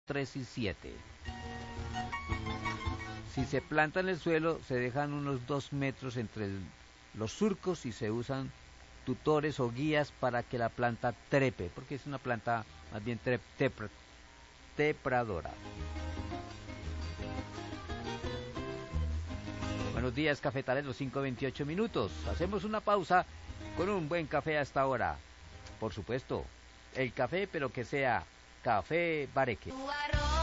3 y 7. Si se planta en el suelo, se dejan unos 2 metros entre los surcos y se usan tutores o guías para que la planta trepe, porque es una planta más bien trepradora. Buenos días, cafetaleros, 5:28 minutos. Hacemos una pausa con un buen café hasta ahora. Por supuesto, el café, pero que sea café Bareque.